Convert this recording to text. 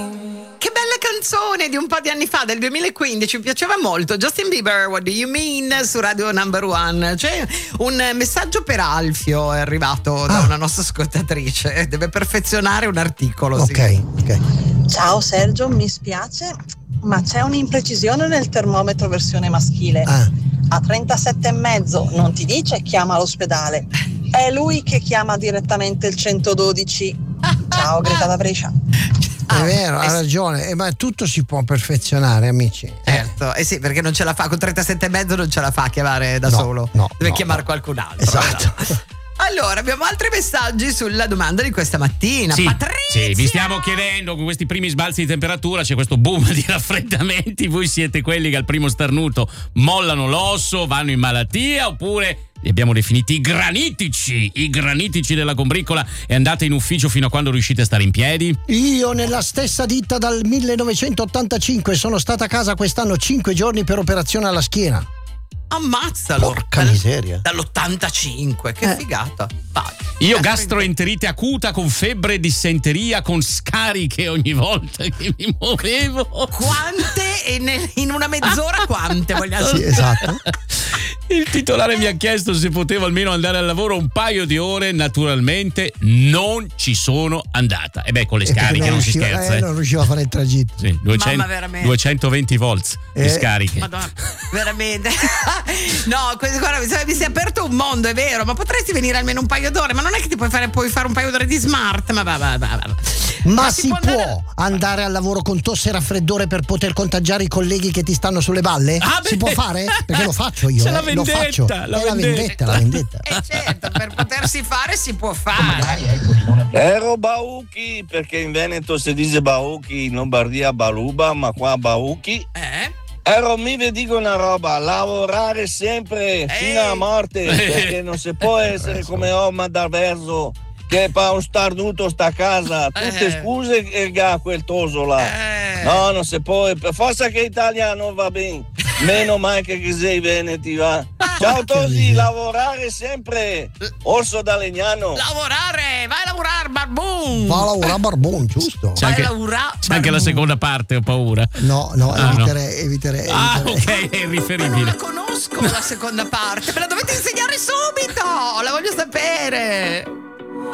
Che bella canzone di un po' di anni fa, del 2015, mi piaceva molto. Justin Bieber, What Do You Mean, su Radio Number One. C'è un messaggio per Alfio, è arrivato da una nostra ascoltatrice, deve perfezionare un articolo. Ok. Ciao Sergio, mi spiace, ma c'è un'imprecisione nel termometro versione maschile. A 37,5 non ti dice chiama l'ospedale, è lui che chiama direttamente il 112. Ciao, Greta da Brescia. È vero, ha ragione, ma tutto si può perfezionare, amici. Certo, sì, perché non ce la fa, con 37,5 non ce la fa a chiamare da solo. Deve chiamare qualcun altro. Esatto. Allora, abbiamo altri messaggi sulla domanda di questa mattina. Sì, Patrizia! sì, vi stiamo chiedendo, con questi primi sbalzi di temperatura c'è questo boom di raffreddamenti, voi siete quelli che al primo starnuto mollano l'osso, vanno in malattia, oppure li abbiamo definiti i granitici della combriccola, e andate in ufficio fino a quando riuscite a stare in piedi? Io nella stessa ditta dal 1985 sono stata a casa quest'anno 5 giorni per operazione alla schiena. Ammazzalo. Porca miseria. Dall'85, che figata. Vai. Io gastroenterite acuta con febbre e dissenteria con scariche ogni volta che mi muovevo. Quante? In una mezz'ora quante vogliamo Sì, esatto. Il titolare mi ha chiesto se potevo almeno andare al lavoro un paio di ore, naturalmente non ci sono andata. E beh, con le scariche non si scherza. Non riuscivo a fare il tragitto. Sì, 220 volts di scariche. Madonna, veramente. No, guarda, mi si è aperto un mondo, è vero, ma potresti venire almeno un paio d'ore, ma non è che ti puoi fare un paio d'ore di smart, ma si può andare al lavoro con tosse e raffreddore per poter contagiare i colleghi che ti stanno sulle balle? Si può fare? Perché lo faccio io. C'è la vendetta, la vendetta. Certo, per potersi fare si può fare. Ero Bauchi, perché in Veneto si dice Bauchi, in Lombardia Baluba, ma qua Bauchi. Mi vi dico una roba, lavorare sempre fino alla morte, perché non si può essere come Omar D'Alverso che fa un starnuto sta a casa. Tutte scuse quel toso là. No, non si può, forza che italiano va bene, meno male che sei veneti, va. Ciao Tosi, lavorare sempre, orso da Legnano. Lavorare, vai a lavorare Barbun. Va a lavorare Barbun, giusto. C'è anche la seconda parte, ho paura. No, eviterei. Ok, è irriferibile. Non la conosco la seconda parte, me la dovete insegnare subito, la voglio sapere.